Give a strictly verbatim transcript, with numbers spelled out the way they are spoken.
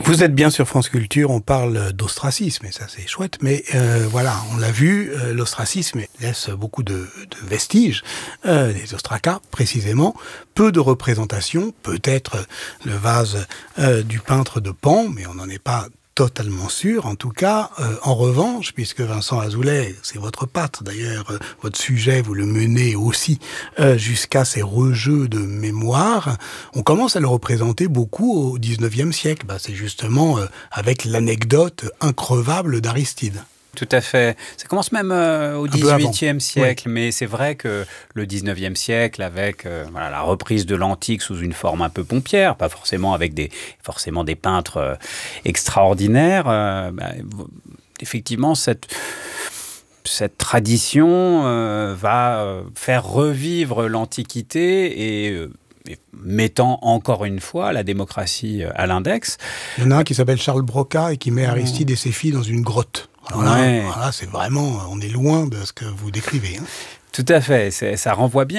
Vous êtes bien sur France Culture, on parle d'ostracisme, et ça c'est chouette, mais euh, voilà, on l'a vu, euh, l'ostracisme laisse beaucoup de, de vestiges, euh, les ostracas précisément, peu de représentations, peut-être le vase euh, du peintre de Pan, mais on n'en est pas totalement sûr. En tout cas, euh, en revanche, puisque Vincent Azoulay, c'est votre patte, d'ailleurs, euh, votre sujet, vous le menez aussi euh, jusqu'à ces rejeux de mémoire, on commence à le représenter beaucoup au dix-neuvième siècle. Bah, c'est justement euh, avec l'anecdote increvable d'Aristide. Tout à fait. Ça commence même euh, au dix-huitième siècle, oui. Mais c'est vrai que le dix-neuvième siècle, avec euh, voilà, la reprise de l'antique sous une forme un peu pompière, pas forcément avec des, forcément des peintres euh, extraordinaires, euh, bah, effectivement, cette, cette tradition euh, va euh, faire revivre l'Antiquité et... Euh, mettant encore une fois la démocratie à l'index. Il y en a un qui s'appelle Charles Broca et qui met Aristide et ses filles dans une grotte. Alors là, ouais. voilà, c'est vraiment, on est loin de ce que vous décrivez. Hein. Tout à fait, c'est, ça renvoie bien